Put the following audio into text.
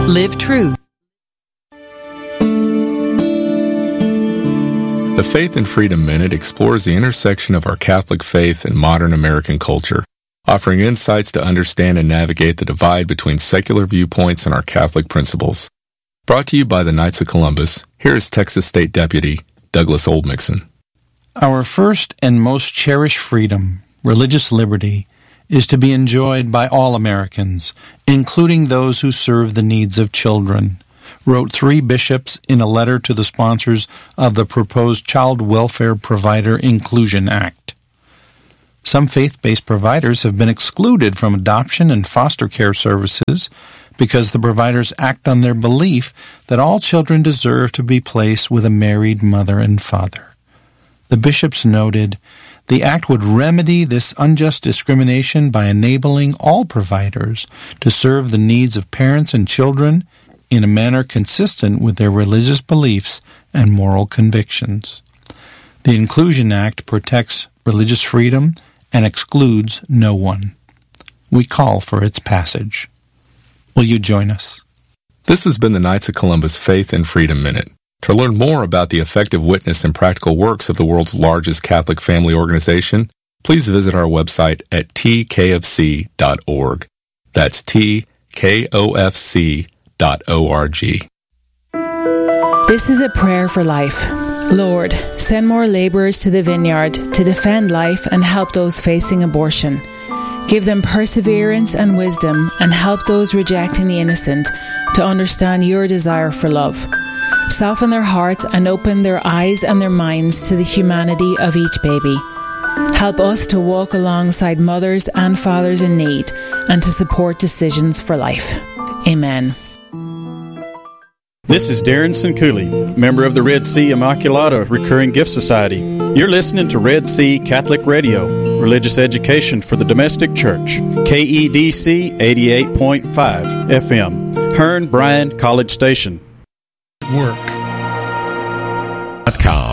Live truth. The Faith and Freedom Minute explores the intersection of our Catholic faith and modern American culture, offering insights to understand and navigate the divide between secular viewpoints and our Catholic principles. Brought to you by the Knights of Columbus, here is Texas State Deputy Douglas Oldmixon. Our first and most cherished freedom, religious liberty, is to be enjoyed by all Americans, including those who serve the needs of children, wrote 3 bishops in a letter to the sponsors of the proposed Child Welfare Provider Inclusion Act. Some faith-based providers have been excluded from adoption and foster care services because the providers act on their belief that all children deserve to be placed with a married mother and father. The bishops noted, the act would remedy this unjust discrimination by enabling all providers to serve the needs of parents and children in a manner consistent with their religious beliefs and moral convictions. The Inclusion Act protects religious freedom and excludes no one. We call for its passage. Will you join us? This has been the Knights of Columbus Faith and Freedom Minute. To learn more about the effective witness and practical works of the world's largest Catholic family organization, please visit our website at tkfc.org. That's tkofc.org. This is a prayer for life. Lord, send more laborers to the vineyard to defend life and help those facing abortion. Give them perseverance and wisdom and help those rejecting the innocent to understand your desire for love. Soften their hearts and open their eyes and their minds to the humanity of each baby. Help us to walk alongside mothers and fathers in need and to support decisions for life. Amen. This is Darren Sincooley, member of the Red Sea Immaculata Recurring Gift Society. You're listening to Red Sea Catholic Radio, religious education for the domestic church. KEDC 88.5 FM, Hearn Bryan College Station. Work.com.